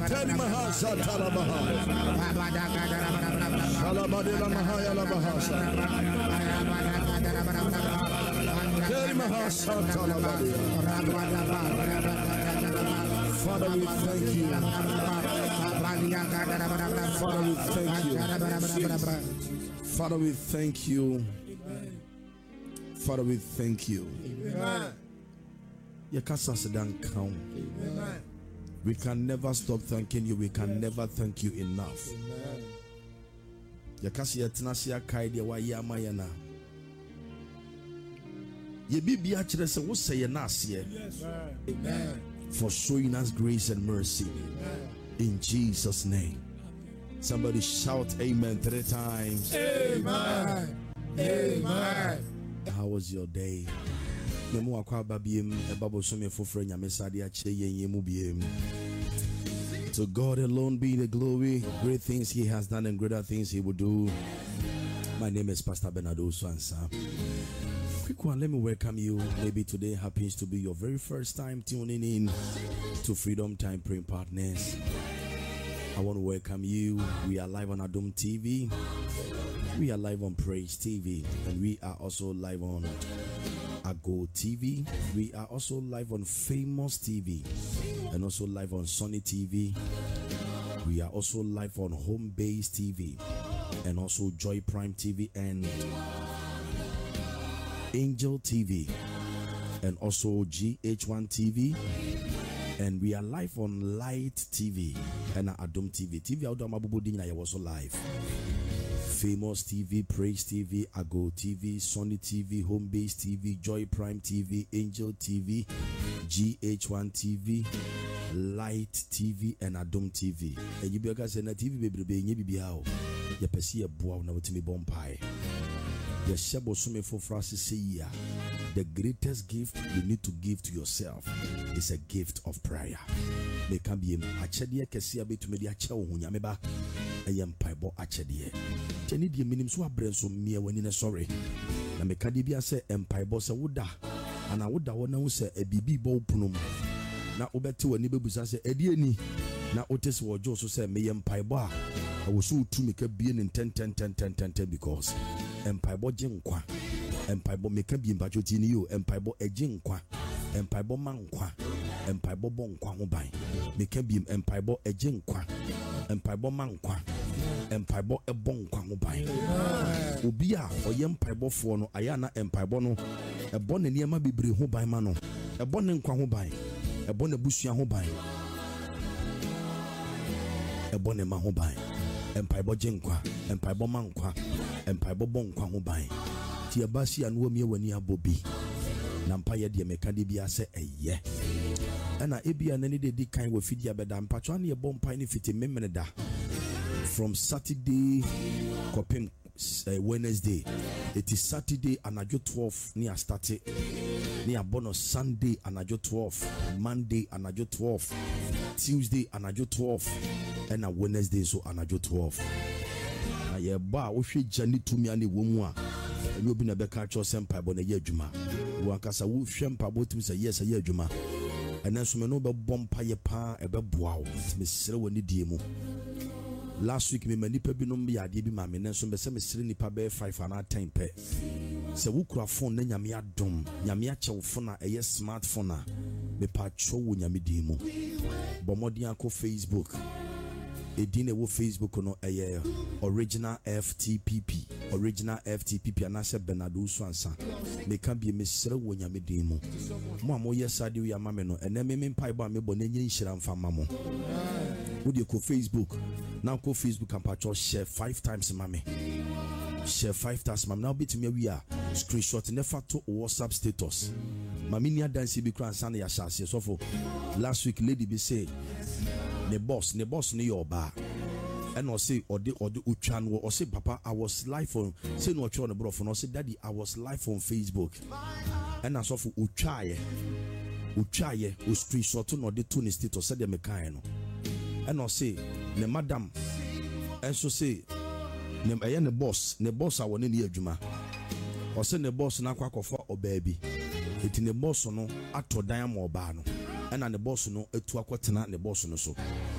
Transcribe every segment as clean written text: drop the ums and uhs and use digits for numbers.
Tell him how Satalabaha. Salabadela Mahaya Labahasa. Tell him how Satalabaha. Father, we thank you. Father, we thank you. Father, we thank you. Father, we thank you. We can never stop thanking you. We can never thank you enough. For showing us grace and mercy. In Jesus' name. Somebody shout amen 3 times. Amen. Amen. How was your day? To God alone be the glory. Great things he has done and greater things he will do. My name is Pastor Bernardo Swansa. Quick one, let me welcome you. Maybe today happens to be your very first time tuning in to Freedom Time Praying Partners. I want to welcome you. We are live on Adom TV. We are live on Praise TV. And we are also live on Ago TV. We are also live on Famous TV. And also live on Sunny TV. We are also live on Home Base TV. And also Joy Prime TV and Angel TV. And also GH1 TV. And we are live on Light TV and Adom TV. TV Adom Abubudin I was also live. Famous TV, Praise TV, Ago TV, Sunny TV, Home Base TV, Joy Prime TV, Angel TV, GH1 TV, Light TV, and Adom TV. And you be na TV baby you be how you perceive a boy na wotimi bompie. The shebo sume for Francis say the greatest gift you need to give to yourself is a gift of prayer. They can be a chedi kesi abetu me dia che wo hunyameba ayem paibo achedie. Teni die minim so abrenso mie wani na sorry. Na me ka de bia se empaibo se woda ana woda wona wo se abibi bo punum. Na obete wani bebusa se edie ni na otese wo jo so se me yem paibo a wo so tu me ka bie ni 10 because empaibo jinkwa. Empaibo meka bi mbacho tini yo empaibo ejinkwa. Empaibo mankwa. Empaibo bonkwa ho ban. Meka bi empaibo ejinkwa. Empaibo mankwa. Empaibo ebonkwa ho ban. Obi a oyem empaibo fo no aya na empaibo no ebo ne niema bebre ho ban ma no. Ebo ne nkwa ho ban. Ebo ne busua ho ban. Ebo ne ma ho ban. Empaibo jinkwa. Empaibo mankwa. Empaibo bonkwa ho ban. Abasi anwo mie wani abobi na mpa ye de meka de bia se eye ana ebia na ne de kan wo fidi abeda mpacho na ye bompa ne fiti memene da from Saturday kopim Wednesday. It is Saturday anajo 12 ni a start ni abono Sunday anajo 12, Monday anajo 12, Tuesday anajo 12 and a Wednesday so anajo 12. Na ye ba wo hwe jani tumi ane wo mu a you be na beka cho sempa bo na ye adwuma wo ankasa wo hwempa bo tumi say yes ye adwuma enanso me no be bompa ye pa e be boa wo me sere woni die mu last week me mani pa bi no ya de bi ma me nanso be se me sere nipa be 5 and 10 pe se wo kura phone na nyame adom nyame ache wo phone na eye smartphone na me pa cho wo nyame die mu bomodi akọ Facebook edine wo Facebook no eye original FTPP anase Bernardo Swansa me kan bi mesere wo nyame din mu mo amo yesade wi amame no ene me mpai ba me bo na nyi nhira mfa mamo wo de ko Facebook na ko Facebook ampacho share 5 times mame share 5 times mame na obetimi wi a screenshot ne fato WhatsApp status mame ni adansi bi kran san ya shase so for last week lady be say ne boss ni your bar and I say or the uchan or say papa I was live on say no chon bro for no say daddy I was live on Facebook and I saw for uchaye o screenshot no the two status said me kan no and I say ne madam and so say ne boss I won ni adwuma o say ne boss na kwakofa o baby eti ne boss no ato dan ma oba no and the boss no etu akotena ne boss no so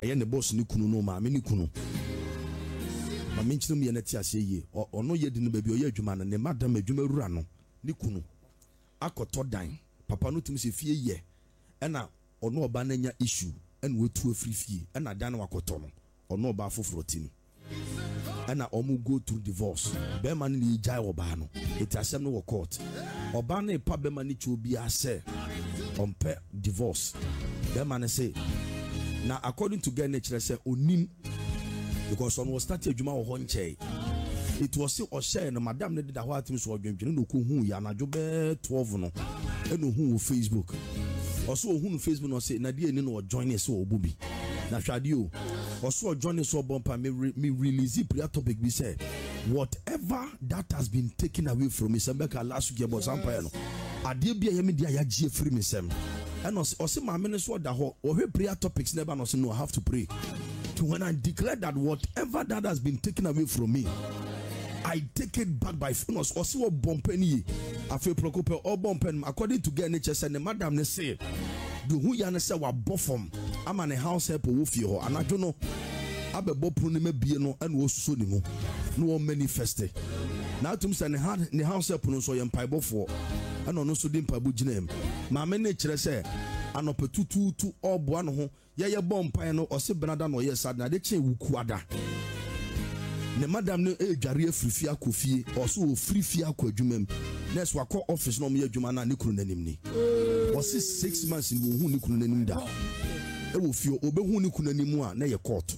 ɛyɛ ne boss ne kunu no ma me ne kunu ma me nkyerɛ mu yɛ na ti ase yie ɔno yɛ di no baabi ɔyɛ adwuma no ne madam adwuma rura no ne kunu akɔtɔ dan papa no tum sɛ fie yɛ ɛna ɔno ɔba na nya issue ɛna wɔtu afiri fie ɛna dan no wakɔtɔ no ɔno ɔba foforɔ tim ɛna ɔmo go through divorce bɛrima no ne gyae ɔbaa no ɛti asɛm no wɔ court ɔbaa no ɛpa bɛrima no kyɛ obiara sɛ ɔmpɛ divorce bɛrima no sɛ na according to girl no kyerɛ sɛ onim because ɔno start adwuma wɔ hɔ nkyɛe it was say ɔhyɛ no madam no deda hɔ atem so ɔdwendwene na ɔkɔhu yɛ anadwo bɛɛ 12 no ɛna ɔhu wɔ Facebook ɔso ɔhu no Facebook no ɔsɛ na deɛ ɛni no ɔjoine sɛ ɔbɔ bi na hwade o ɔso ɔjoine sɛ ɔbɔ mpa me release prayer topic bi sɛ whatever that has been taken away from me sɛ bɛka last week yɛbɔ sampaeɛ no adeɛ bi a yɛme deɛ a yɛagye afiri me nsɛm ɛna ɔse maame no so ɔda hɔ ɔhwɛ prayer topics na ɛba no ɔse no I have to pray to when I declare that whatever that has been taken away from me I take it back by force. Or see what bumpeni. I feel preoccupied or bumping according to get nature and the madam they say. Do who yana say wa bofom. I'm an a house help with you and I don't know. I be bopuni me be no and was so no manifeste. Now to me had the house help no so yam pipe for. I don't know so dim pabu name. My nature say an opportunity to all one ho. Ya bomb pino or say Bernard no yes sad na de che wukuada. Ne madam no dware afrifie akofie ɔso ofrifie akwadwumam nurse wakɔ office no me adwuma na ne kunu nanim ni ɔse 6 months ni wo hu ne kunu nanim da wo fie obehu ne kunu nanim a na yɛ court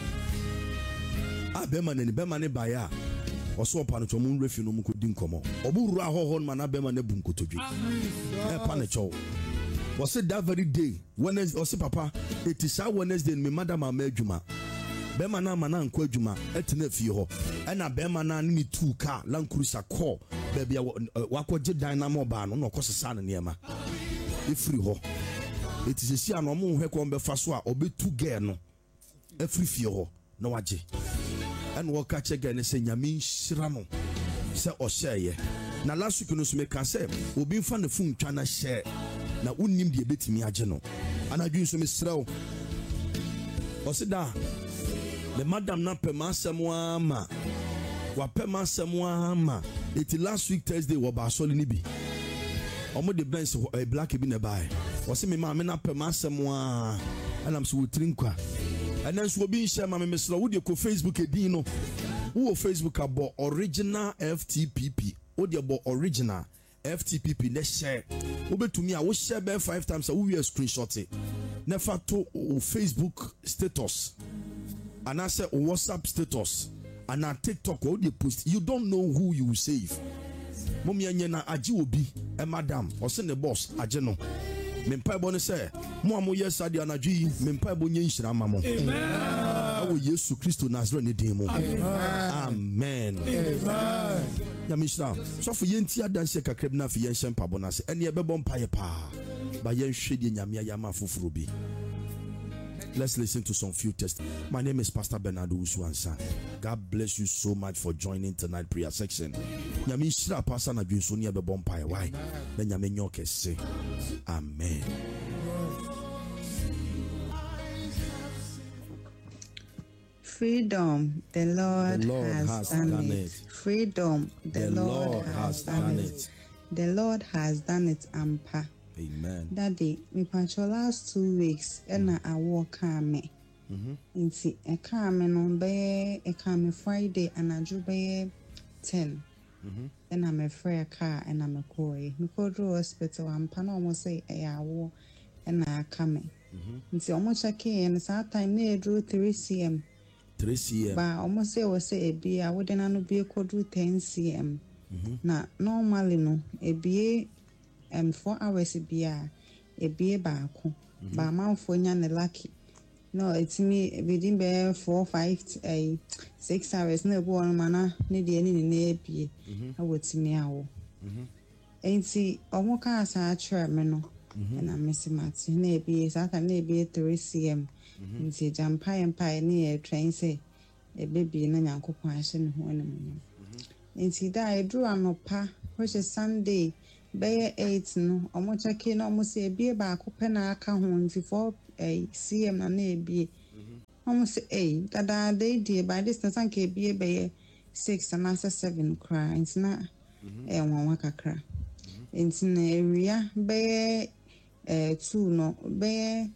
bema ne baya ɔso opa no tomo nrefi no mu kodi nkomo ɔburu ahoho no na bema na bu nkotodwe pa ne chow ɔse that very day Wednesday ɔse papa it is our Wednesday me madam ama adwuma bema na mana nkwa adwuma etena fie ho na bema na ne two car Land Cruiser call baby wakɔgye dan na mo ba no na ɔkɔsesa ne niema efiri ho etise sia no mo hwɛ ko mbefa so a obetu girl no efiri fie ho na wagye and wɔka kyɛ girl ne sɛ nyame nhyira no sɛ ɔhyɛɛ na last week no so me ka sɛ obi mfa ne fun twa na hyɛ na unnim de betimi agye no anadwin so me srɛw ɔseda the madam na pema semwa wa pema semwa ma it last week Thursday wa ba soli ni bi omo de blends black bi na bai o se me ma me na pema semwa and am so trinkwa and then so bi share ma me mesra wo de ko Facebook edin no wo Facebook abo original FTPP wo de abo original FTPP na share wo betumi a wo share be 5 times a wo we screenshot it na fa to Facebook status and I say WhatsApp status and a TikTok or they post. You don't know who you will save. Mommy na aji obi e madam or send the boss ajeno. Mempa bone say mo amo yesade anadwi mempa bo nye nhira mamo. Amen. Awo Yesu Kristo Nazarene din mu. Amen. Amen. Ya mishra. So for yenti adanse kakreb na fi yen hempa bonase. Ene e bebo mpaye pa. Ba yen hwede nyame ayama foforo bi. Let's listen to some few tests. My name is Pastor Bernardo Usuansa. God bless you so much for joining tonight prayer section. Nyame shira pastor na dwunso ne bebo mpae why? Na nyame nyoke se. Amen. Freedom, the Lord has done it. Freedom, the Lord has done it. The Lord has done it, Ampa. Amen. Daddy, me patrol last 2 weeks and I walk me. Inti a kame no be a kame Friday and I do be 10. And I'm a free car and I'm a koi. Me go to hospital and pan almost say a war and I come. Inti almost a key and it's our time near drew 3 cm. 3 cm. But almost say was say a be I wouldn't be a code 10 cm. Na normally no a be 4 hours bia e bie baako ba manfo nya ne lucky no it's me within be 4 5 6 hours na ebo on mana ne de ni ne bie awotimi awo enti omo ka asa atwa me no na mesimati na bie saka na bie 3 cm enti jampa empire ne train say e baby na nyankopon ahye ne ho anem enti da e dru anopa which is Sunday Bay 8 no omo cheke no omo se bie ba ko pe na aka ho nti 4 cm na na ebie almost that day by this time sanke be 6 and answer 7 cry it's not one kakra it's in area be 2 no be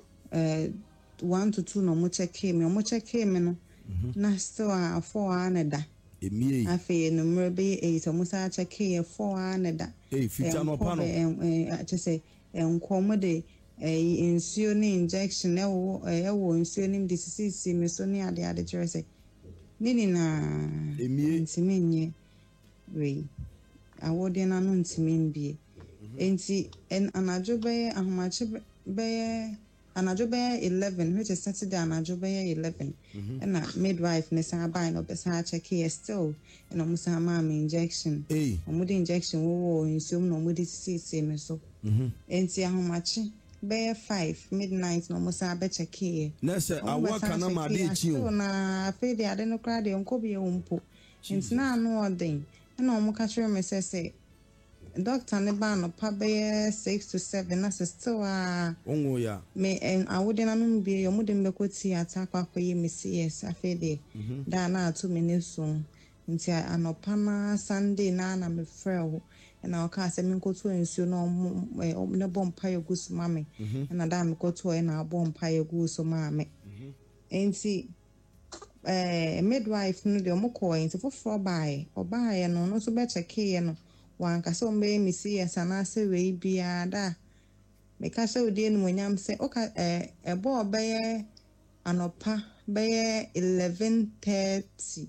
1 to 2 no mo check me no na still 4 aneda Emi afi no mrebe 8 mo sa check 4 aneda fita no pa no say enkomo de nsuo ne injection ewo nsuo ne disease me so ne ade chere say nini na ntimi nye we awode na no ntimi mbie enti anajo be ahomache be anajo be 11 which is Saturday anajo be 11 na midwife ne sa buy no be sa check here still na mo sa ma injection omo de injection wo nsuo no mo disease me so enti ahomache be 5 midnight no mo sa be check here na say awaka na ma de chi o na afi de ade no kra de onko bi ompo enti na no odin na omo ka chere me say doctor ne ba no pa be 6 to 7 na still onwo ya me awode na no bi yo mo de mbeko theater kwakoye me CS afi de da na 2 minutes so nti anopa na Sunday na me frɛ na oka se me nkoto nsuo no ne bompa yegu so mame na da me koto na bompa yegu so mame enti midwife no de omko enti foforo bae obae no so be check ye no wanka so mbe mi CS na se we bia da me ka se odi enu nyam se oka ebo be anopa be 11:30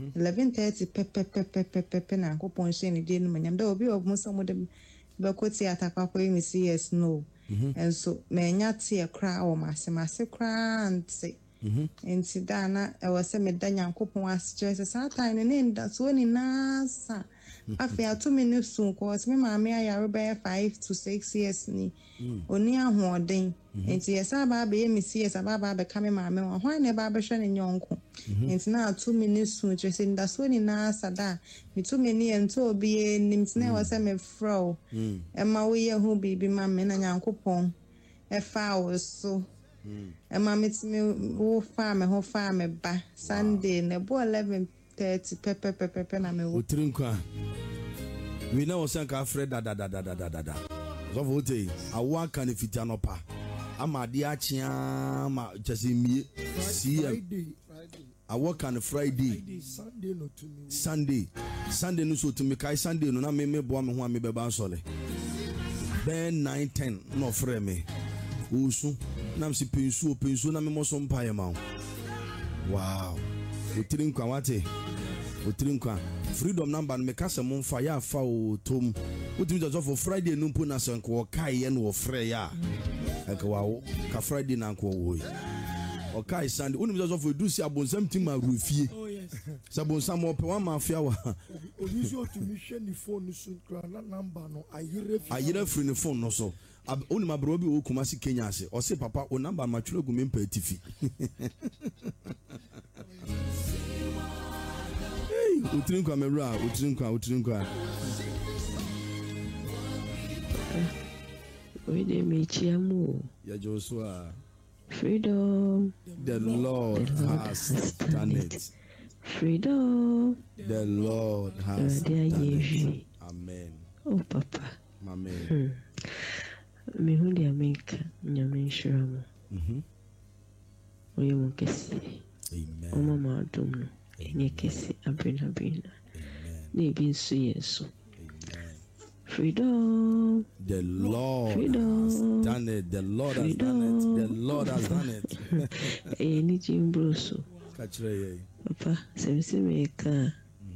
11:30 pepe na ko she ni de no nyam da obi obo so mo de be ko theater kwakwa mi CS no and so me nya tie kra o masem kra ante enti da na e wo se me da nyankopon asche se satan ne nda so ni nasa afi 2 minutes so ko se me maame ayare be 5 to 6 years ni oni ahoden enti yesa ba be mi CS ba be kame maame wa hwan ne ba be hwe ne nyonko enti na 2 minutes so che se nda so ni nasa da mi 2 minutes ento obi nim tne wo se me fro e ma wo ye hu bibi ma me na nyankopon e fa wo so Emma meets me wo farm ho farm ba Sunday ne bo 11:30 pepe na me wo trinkwa we na osanka afre da so vote awa kan fita no pa amade achia ma chese mie Friday awa kan Friday Sunday no so to me kai Sunday no na me bo me ho me beba sole ben 9:10 no frɛ me usu nam si pensu na me moso mpaye ma wow utirinkwa wate utirinkwa freedom number me kasa mo mfa ya fa o tom utimi just for Friday no mpo na sanko kai ye no frɛ ya aka wawo ka Friday na nko wo o kai Sunday unim just for do si abonsam tim arufie sabonsam ope wa mafia wa obi o tumi hwe ni phone so kra na number no ayire free ni phone no so oni mabro bi o kuma si Kenya ase o se papa o number ma twere gu me mpa tifi hey utirinkwa mewra utirinkwa we de mechiamu ya Joshua freedom the Lord has done it freedom the Lord has done it amen oh papa amen me hu dia make nyame nshiramu oyo mukesi amen o mama adum no enye kesi abrina na ebi nso yeso freedom the Lord has done it the Lord has done it ni jimbroso kachire papa semseme ka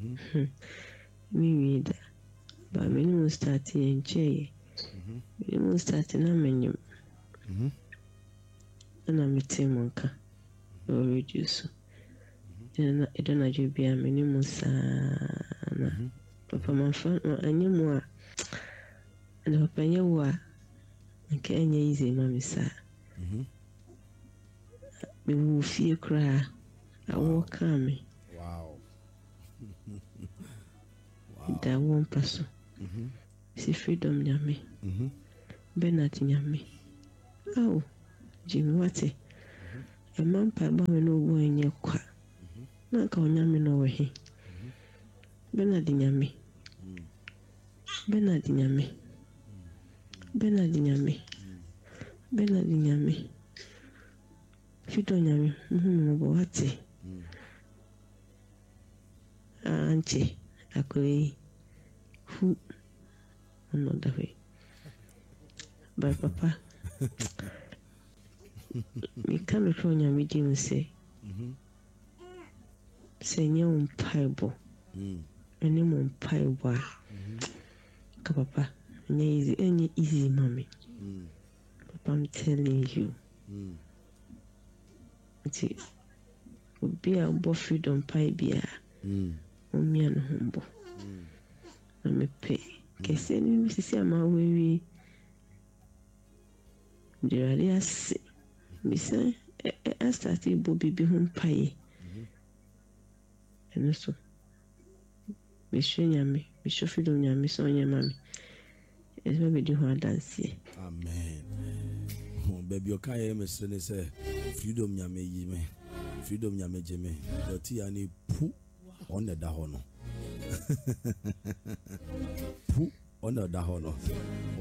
mi da ba me no start enche we start na menyum na metem nka o reduce na edana jobia minimum sana papa manfa anyemu a na papa nyewa nke enye ize mami sa me wo fie kra awo kame wow da won paso si freedom nyame Benat nyame oh Jimmy wate a man by no boy in your qua. Not go yamin over here. Bernardinami. Bernardinami. Bernardinami. Bernardinami. Fidonyami. What's Auntie, actually, who another way. But Papa, we can't show your meeting say, Senor Piebo, any more Piebo. Papa, any easy, mommy. Papa, I'm telling you. It would be a buffet on pie beer. Me and humble. I may pay. Guess any Mrs. Ama we the say, Miss I started Bobby be home pie. And also, Miss Yami, Miss Shoffield, Miss on your mammy. It's maybe do her dance here. Amen. Oh, baby, okay, Miss Rennie say, freedom yame ye, freedom yame jeme, your tea and poo. On the dahono. Put on the dahono.